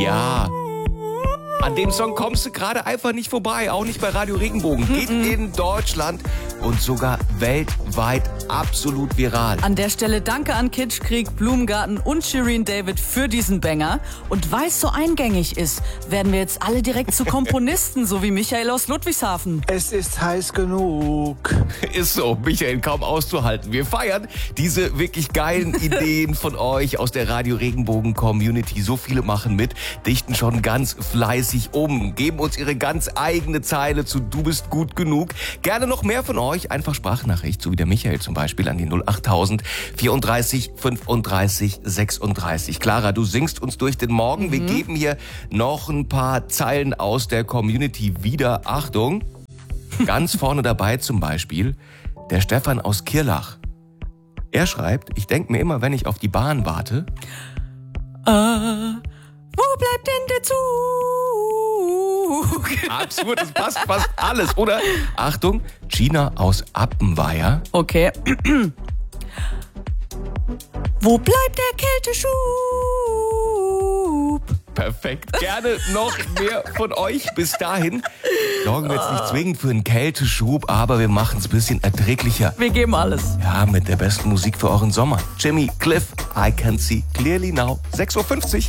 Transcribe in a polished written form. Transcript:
Ja. An dem Song kommst du gerade einfach nicht vorbei, auch nicht bei Radio Regenbogen. Geht in Deutschland und sogar weltweit absolut viral. An der Stelle danke an Kitschkrieg, Blumengarten und Shirin David für diesen Banger. Und weil es so eingängig ist, werden wir jetzt alle direkt zu Komponisten, so wie Michael aus Ludwigshafen. Es ist heiß genug. Ist so, Michael, kaum auszuhalten. Wir feiern diese wirklich geilen Ideen von euch aus der Radio Regenbogen Community. So viele machen mit, dichten schon ganz fleißig um, geben uns ihre ganz eigene Zeile zu Du bist gut genug. Gerne noch mehr von euch, einfach Sprachnachricht, so wie der Michael zum Beispiel an die 08000 34 35 36. Clara, du singst uns durch den Morgen. Wir geben hier noch ein paar Zeilen aus der Community wieder. Achtung, ganz vorne dabei zum Beispiel der Stefan aus Kirlach. Er schreibt, ich denke mir immer, wenn ich auf die Bahn warte, Wo bleibt denn der Zug? absurd, das passt fast alles, oder? Achtung, Gina aus Appenweier. Okay. Wo bleibt der Kälteschub? Perfekt. Gerne noch mehr von euch. Bis dahin sorgen wir jetzt nicht zwingend für einen Kälteschub, aber wir machen es ein bisschen erträglicher. Wir geben alles. Ja, mit der besten Musik für euren Sommer. Jimmy Cliff, I Can See Clearly Now, 6:50 Uhr.